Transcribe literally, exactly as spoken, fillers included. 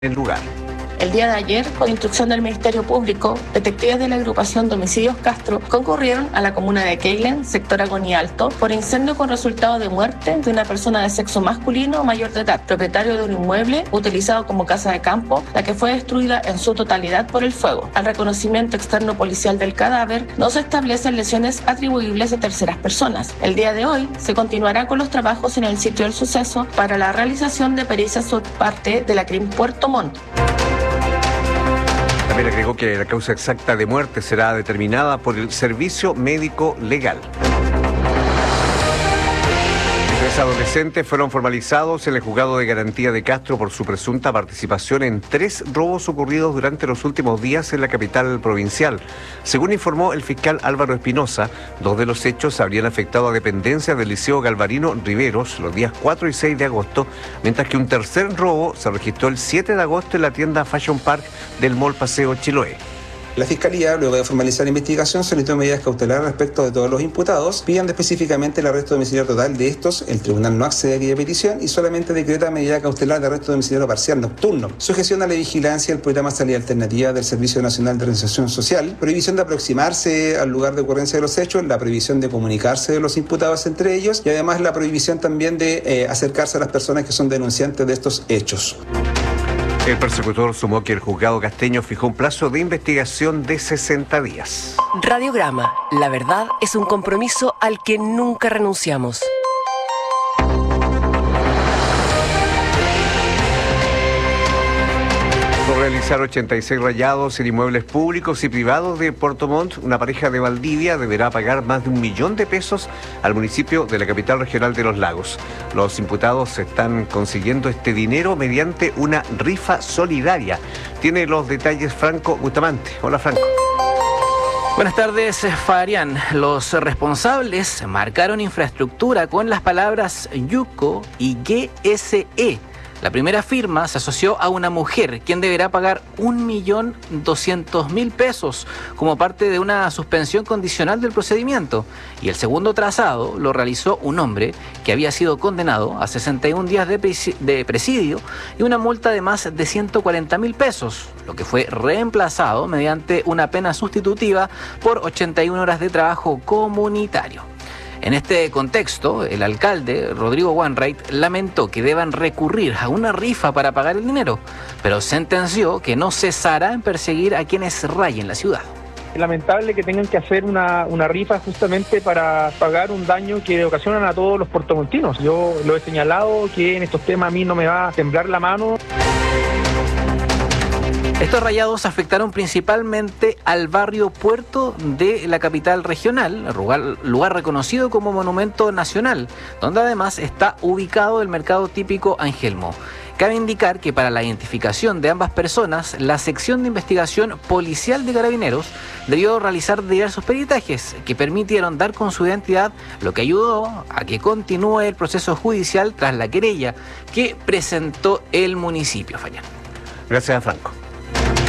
el lugar. El día de ayer, con instrucción del Ministerio Público, detectives de la agrupación Domicilios Castro concurrieron a la comuna de Keilen, sector Agonía Alto, por incendio con resultado de muerte de una persona de sexo masculino mayor de edad, propietario de un inmueble utilizado como casa de campo, la que fue destruida en su totalidad por el fuego. Al reconocimiento externo policial del cadáver, no se establecen lesiones atribuibles a terceras personas. El día de hoy se continuará con los trabajos en el sitio del suceso para la realización de pericias por parte de la C R I M Puerto Montt. También agregó que la causa exacta de muerte será determinada por el Servicio Médico Legal. Tres adolescentes fueron formalizados en el juzgado de garantía de Castro por su presunta participación en tres robos ocurridos durante los últimos días en la capital provincial. Según informó el fiscal Álvaro Espinosa, dos de los hechos habrían afectado a dependencias del Liceo Galvarino Riveros los días cuatro y seis de agosto, mientras que un tercer robo se registró el siete de agosto en la tienda Fashion Park del Mall Paseo Chiloé. La Fiscalía, luego de formalizar la investigación, solicitó medidas cautelares respecto de todos los imputados, pidiendo específicamente el arresto domiciliario total de estos. El tribunal no accede a aquella petición y solamente decreta medida cautelar de arresto domiciliario parcial nocturno, sujeción a la vigilancia del programa Salida Alternativa del Servicio Nacional de Reinserción Social, prohibición de aproximarse al lugar de ocurrencia de los hechos, la prohibición de comunicarse de los imputados entre ellos y además la prohibición también de eh, acercarse a las personas que son denunciantes de estos hechos. El persecutor sumó que el juzgado casteño fijó un plazo de investigación de sesenta días. Radiograma. La verdad es un compromiso al que nunca renunciamos. Por realizar ochenta y seis rayados en inmuebles públicos y privados de Puerto Montt, una pareja de Valdivia deberá pagar más de un millón de pesos al municipio de la capital regional de Los Lagos. Los imputados están consiguiendo este dinero mediante una rifa solidaria. Tiene los detalles Franco Bustamante. Hola, Franco. Buenas tardes, Farian. Los responsables marcaron infraestructura con las palabras Yuco y G S E. La primera firma se asoció a una mujer, quien deberá pagar un millón doscientos mil pesos como parte de una suspensión condicional del procedimiento. Y el segundo trazado lo realizó un hombre que había sido condenado a sesenta y un días de, presi- de presidio y una multa de más de ciento cuarenta mil pesos, lo que fue reemplazado mediante una pena sustitutiva por ochenta y una horas de trabajo comunitario. En este contexto, el alcalde, Rodrigo Wainwright, lamentó que deban recurrir a una rifa para pagar el dinero, pero sentenció que no cesará en perseguir a quienes rayen la ciudad. Es lamentable que tengan que hacer una, una rifa justamente para pagar un daño que ocasionan a todos los puertomontinos. Yo lo he señalado que en estos temas a mí no me va a temblar la mano. Estos rayados afectaron principalmente al barrio Puerto de la capital regional, lugar, lugar reconocido como monumento nacional, donde además está ubicado el mercado típico Angelmo. Cabe indicar que para la identificación de ambas personas, la sección de investigación policial de Carabineros debió realizar diversos peritajes que permitieron dar con su identidad, lo que ayudó a que continúe el proceso judicial tras la querella que presentó el municipio. Fabián. Gracias, Franco.